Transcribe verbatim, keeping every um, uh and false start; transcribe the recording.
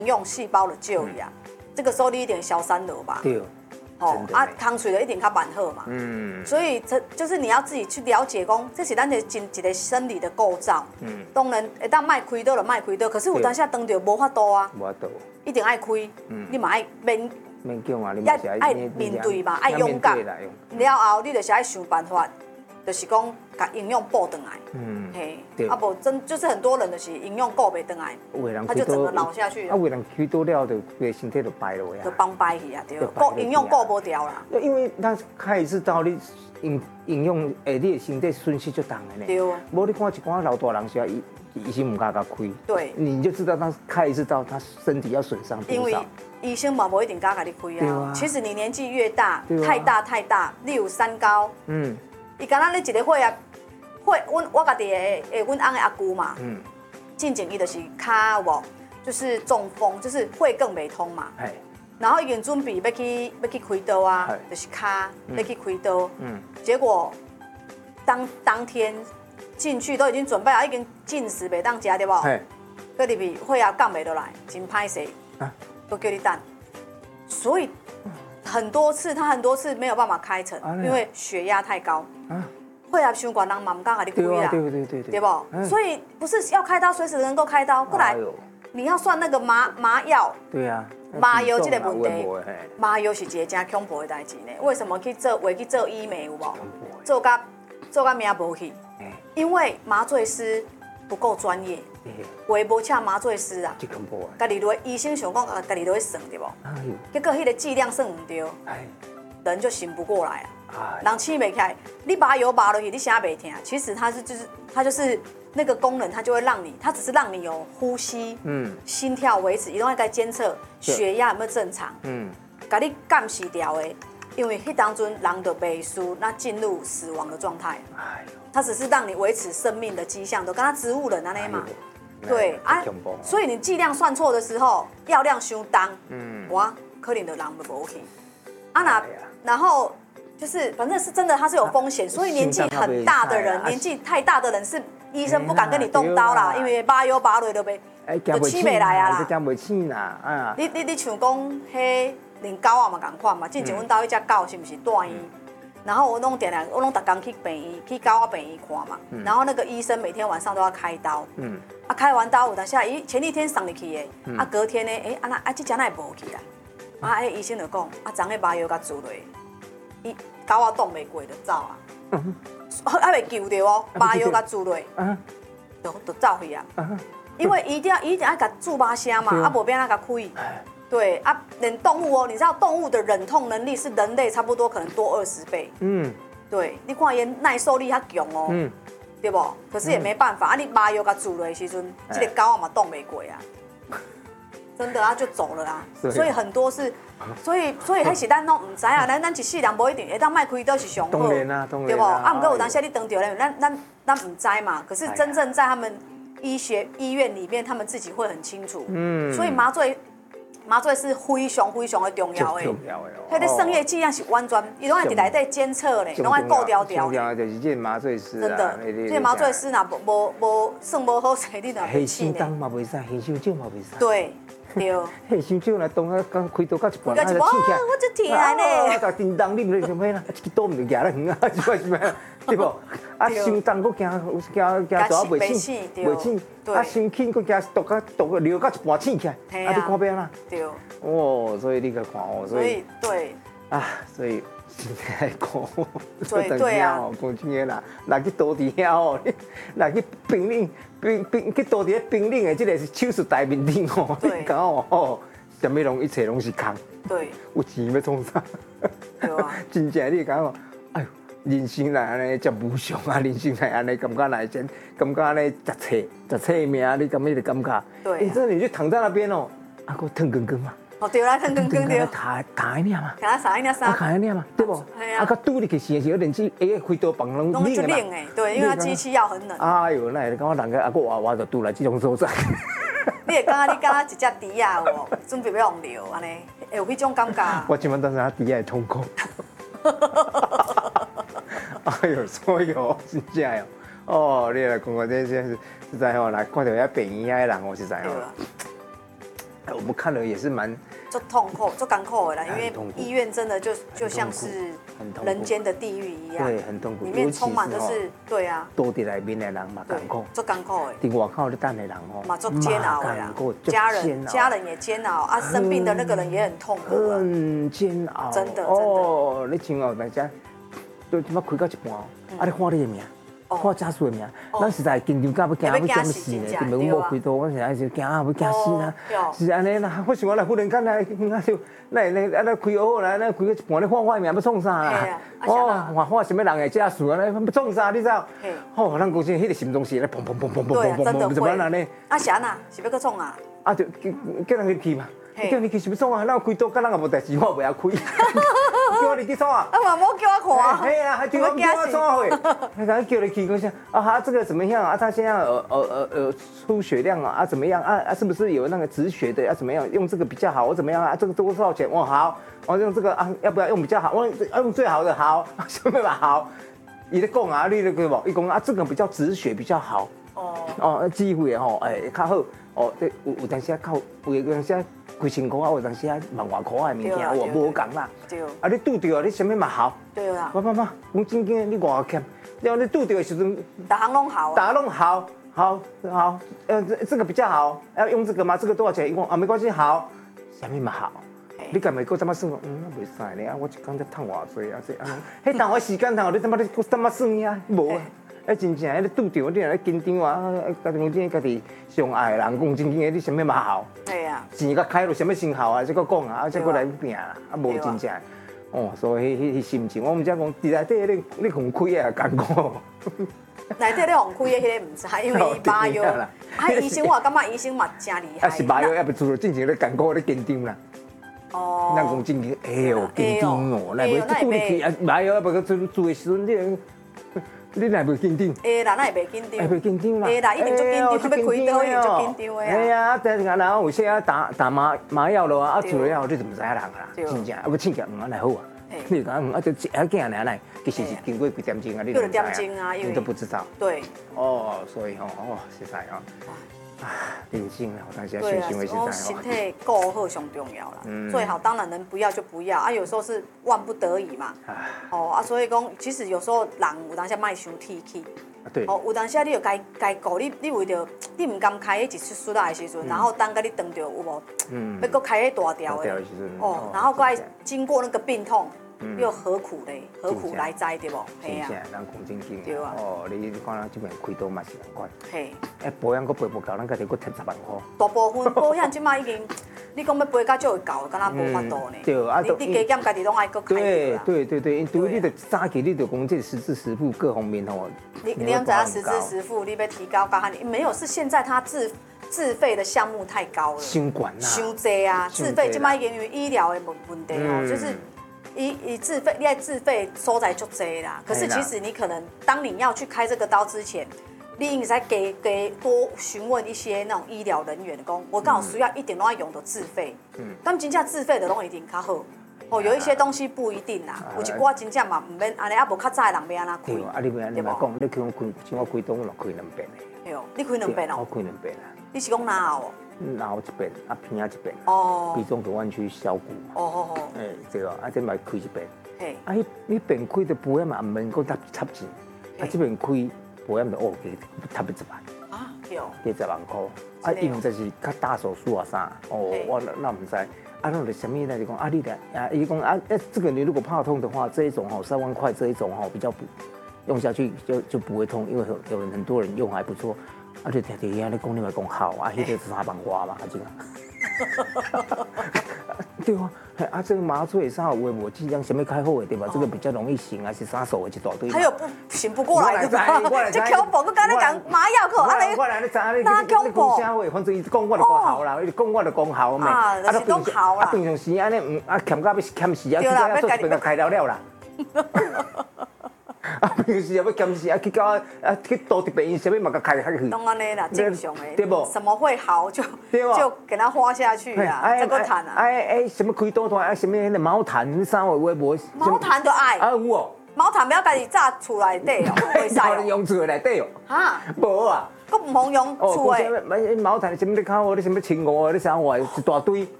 营养细胞的救伊啊。这个时候你一定消散了吧？ 对。 哦，啊，康水的一定较慢好嘛。嗯。所以这就是你要自己去了解，讲这是咱的一一个生理的构造。嗯。当然，会当卖开刀就卖开刀，可是有当下当着无法度啊。 无法度。 一定爱开，嗯，你嘛爱面。 免惊啊，你要爱面对嘛，爱勇敢。了后，你就是爱想办法，就是讲把营养补回来。嗯。嘿。啊不，真就是很多人就是营养顾袂回来，他就整个老下去了。 啊，有人开刀了，就个身体就败了呀。 就崩败去啊，对。顾营养顾不掉啦。 因为咱开一次刀，你营营养诶，你的身体损失就重的呢。 对。 无你看一寡老大人是啊，医医生唔敢甲开。 对。 你就知道他开一次刀，他身体要损伤多少。因为医生嘛，无一定敢甲你开啊。其实你年纪越大，太大太大，你有三高。嗯。伊敢若你一个血压。会，我我家己诶诶，阮翁的阿姑嘛，嗯，进前伊就是骹有无，就是中风，就是会更袂通嘛，哎，然后已经准备要去要去开刀啊，就是骹要去开刀，嗯，结果当当天进去都已经准备好，已经进食袂当食对无？哎，搁入去血压降袂落来，真歹势，啊，都叫你等，所以很多次他很多次没有办法开成，因为血压太高。啊。血压伤高，人嘛唔敢甲你开啦， 对对对对， 对不？所以不是要开刀随时能够开刀，过来你要算那个麻麻药。 对啊， 麻药这个问题，麻药是一个真恐怖的代志呢。为什么去做为去做医美有无？做甲做甲命无去，因为麻醉师不够专业，话无请麻醉师啊，家己落医生想讲家己落去算对不？结果迄个剂量算唔对，人就醒不过来啊。人醒不起来，你麻油麻落去，你啥袂痛？其实它是就是它就是那个功能，它就会让你，它只是让你有呼吸、嗯，心跳维持，伊拢爱该监测血压有没有正常，嗯，把你监视掉的，因为迄当中人的背书，那进入死亡的状态，哎，它只是让你维持生命的迹象，都跟他植物人安尼嘛，对啊，所以你剂量算错的时候，药量伤重，嗯，哇，可能的人就无去，啊那然后。就是反正是真的，它是有风险，所以年纪很大的人，年纪太大的人是医生不敢跟你动刀啦，因为麻药麻落都被都起袂来啊啦。 惊袂起啦，啊！ 你你你像讲，迄连狗啊嘛共款嘛，之前阮兜迄只狗是不是大医？然后我弄点来，我弄逐工去病医，去狗啊病医看嘛。然后那个医生每天晚上都要开刀，嗯，啊开完刀有当下，咦前一天送入去的，啊隔天呢，哎啊那啊这只哪会无去啊？啊哎医生就讲，啊昨个麻药甲注落，伊。狗仔挡袂过就走啊，还袂救着哦，麻药甲注落，就就走去啊。因为一定要一定要甲注麻声嘛，啊无变那甲开。对啊，连动物哦，你知道动物的忍痛能力是人类差不多可能多二十倍。嗯，对，你看伊耐受力较强哦，嗯，对不？可是也没办法，啊你麻药甲注落的时阵，这个狗仔嘛挡袂过啊。真的啊，就走了啊，所以很多是，所以所以迄是咱拢唔知啊，咱咱一世人无一定会当卖开刀是上好， 当然啊，当然对不？啊，唔过有当时你当着咧，咱咱咱唔知嘛。可是真正在他们医学医院里面，他们自己会很清楚。嗯，所以麻醉麻醉是非常非常的重要的。重要的哦。迄个生液剂量是完全，伊拢爱伫内底监测咧，拢爱顾条条。重要就是这麻醉师。 真的，这麻醉师若无无算无好势，你若黑心当嘛袂使，黑手酒嘛袂使。 对。对， 嘿，伤少来动啊，刚开刀到一半， 啊，就起起来，我就疼啊呢。 啊，叮当，你唔是想咩啦？一刀唔就夹得远啊，是咪是咪？对不？啊，伤重佫惊惊惊大袂醒，袂醒。啊，伤轻佫惊毒个毒个流到一半醒起来，啊，你看变啦？ 对。 哦，所以你个看哦， 所以对。啊， 所以。真来讲， 对对啊， 讲真个啦，来去多伫遐哦，来去冰冷冰冰去多伫遐冰冷的这个手术台面顶哦，你讲哦哦，什么拢一切拢是空， 对， 有钱要创啥？对啊，真正你讲哦，哎呦，人生来安尼遮无常啊，人生来安尼感觉来真，感觉安尼十册十册命，你感觉就感觉，对，真的你就躺在那边哦，啊，个疼更更嘛。 哦对啦，疼更更对。 卡卡一领嘛， 卡啥一领啥？ 卡一领嘛，对不？啊，甲拄入去时时，连只哎开刀房拢冷的嘛。 冷诶，对，因为它机器要很冷。 哎呦，那会感觉人个啊个娃娃就拄来这种所在。 你会感觉你敢若一只猪啊，有无？准备要用流安尼，会有迄种感觉。 我今晚当时啊，猪也痛苦。哎呦，所以哦，真正哦，哦，你来讲讲这这实在吼，来看到遐病院遐人哦，实在哦。 我们看了也是蛮就痛苦，就艰苦的啦，因为医院真的就就像是人间的地狱一样， 对，很痛苦， 里面充满都是对啊， 多伫内面的人嘛艰苦， 做艰苦的， 伫外口咧等的人哦， 嘛做煎熬的啦，家人家人也煎熬啊，生病的那个人也很痛苦， 很煎熬， 真的真的哦，你像哦，大家都他妈开到一半哦，啊，你看你的命。看家属的命，咱实在紧张到要惊要惊死呢，根本无开刀，我实在是惊啊，要惊死啦。是安尼啦，我想我来忽然间来，那就那那啊那开好来，那开个一半，你看我的命要创啥啦？哦，我看什么人的家属啊，要创啥？你知道？哦，咱公司迄个心脏是咧砰砰砰砰砰砰砰砰，怎么安尼？ 啊，啥呐？是要搁创啊？ 啊，就叫人去去嘛。叫你去是要创啊？咱开刀，甲咱也无代志，我袂晓开。叫你去创啊？ 啊嘛，莫叫我看啊！ 哎呀，还叫我叫我创会，那个叫你去讲下啊，他这个怎么样啊？他现在呃呃呃呃出血量啊啊怎么样啊啊？是不是有那个止血的？要怎么样用这个比较好？我怎么样啊？这个多少钱？哇好，我用这个啊，要不要用比较好？我用最好的好，什么吧好？伊咧讲啊，你咧个无？伊讲啊，这个比较止血比较好。哦哦，机会吼，哎较好哦。有有当时啊靠，有当时啊几千块啊，有当时啊万外块的物件，我无讲啦。对。啊，你拄着啊，你什么嘛好？对啦。妈妈妈，讲正经的，你偌欠，然后你拄着的时阵， 大行拢好。 大拢好，好好，呃，这这个比较好，要用这个吗？这个多少钱？伊讲啊，没关系，好，什么嘛好？你敢袂过怎么算？嗯，袂使咧啊！我一工才赚偌济啊！这啊，迄耽误时间耽误你怎么你怎么算呀？无啊！哎，真正迄个拄着，你若咧紧张啊！家己讲真，家己上爱的人讲真经的，你什么嘛好？对啊，钱甲开落，什么先好啊？这个讲啊，啊，这个来拼啦，啊，无真正。哦，所以迄迄心情，我毋知讲伫内底你你互开啊，艰苦。 内底你互开的迄个毋知，因为伊麻药。啊，医生我感觉医生嘛真厉害。 啊，是麻药，也不除了正常咧艰苦咧紧张啦。哦，咱讲正经，哎呦，紧张哦，那袂拄你去啊，麻药不个做做的时阵，你你哪袂紧张？ 会啦，那会袂紧张。 会袂紧张啦。 会啦，一定足紧张，要开刀一定足紧张的啊。 哎呀，但是然后有些啊打打麻麻药咯，啊做了药你就唔知影人啦，真正啊要请假唔安尼好啊。你讲啊就啊惊安尼，其实是经过几点钟啊，你都不知道，你都不知道。对。哦，所以吼，哦，实在哦。啊，人生啊，我当时要想想为实在哦。 身体顾好上重要啦，最好当然能不要就不要啊，有时候是万不得已嘛。哦啊，所以讲，其实有时候人有当时卖伤铁气。对。哦，有当时你就该该顾你，你为着你唔甘开迄一出出来的时阵，然后等甲你等到有无？嗯。要搁开迄大条的。哦，然后搁爱经过那个病痛。又何苦嘞？何苦来哉，对不？ 嘿啊，咱讲正经。对啊。哦，你看咱这边开刀嘛是同款。嘿。哎，保养搁赔不够，咱家己搁贴十万块。 大部分保养即马已经，你讲要赔到就会够，敢若无法度呢。对啊。你你加减家己拢爱搁开。 对对对对，因为你得早起，你得讲这实支实付各方面吼。 你你要知影实支实付，你要提高高哈，你没有是现在他自自费的项目太高了。 伤管啊。 伤济啊，自费即马已经有医疗的问问题哦，就是。以以自费，你爱自费收在就多啦。可是其实你可能，当你要去开这个刀之前，你应该给给多询问一些那种医疗人员讲，我刚好需要一点都要用的自费。嗯。他们真正自费的拢一定较好。哦，有一些东西不一定啦，有一寡真正嘛唔免安尼，啊无较早的人要安怎开？ 对啊，你别安尼嘛讲，你去我开，像我开刀我开两遍的。 对哦，你开两遍哦？ 我开两遍啊。 你是讲哪后？ 然后一边啊，偏啊一边，哦，鼻中隔弯曲小骨，哦哦哦，哎，对啊，啊这嘛开一边，嘿，啊迄迄边开的保险嘛，唔免讲插插钱，啊这边开保险就哦，加插一十万，啊，对哦，加十万块，啊因就是较大手术啊啥，哦，我那唔知，啊那个什么呢？就讲啊你的啊，伊讲啊，哎这个你如果怕痛的话，这一种吼三万块这一种吼比较不用下去就就不会痛，因为有有很多人用还不错。啊！你听听遐咧讲，你咪讲好啊，迄个三万外嘛，真啊。对啊，啊，这个麻醉啥有诶无？尽量什么开好诶，对吧？这个比较容易行，还是啥手的一大堆。 还有不醒不过来的，这恐怖！我刚才讲麻药课，啊你， 我来你知你那恐怖。社会，反正伊讲我就讲好啦，伊讲我就讲好嘛。 啊，就是讲好啦。 啊，平常时安尼，嗯，啊，欠到要欠死啊，要做一个开了了啦。啊，平时也要监视啊，去到啊去多特病院，什么嘛个开开去。 当然嘞啦，正常的。对不？什么会好就就给他花下去啦，这个谈啊。 哎哎，什么开刀团啊，什么那个毛毯，啥话话无。 毛毯就爱。 啊有哦。 毛毯不要家己炸厝内底哦，袂使哦。 用厝内底哦。哈？无啊。 佫唔好用厝诶。 哦，毛毯什么你烤哦，你什么青鹅，你啥话一大堆。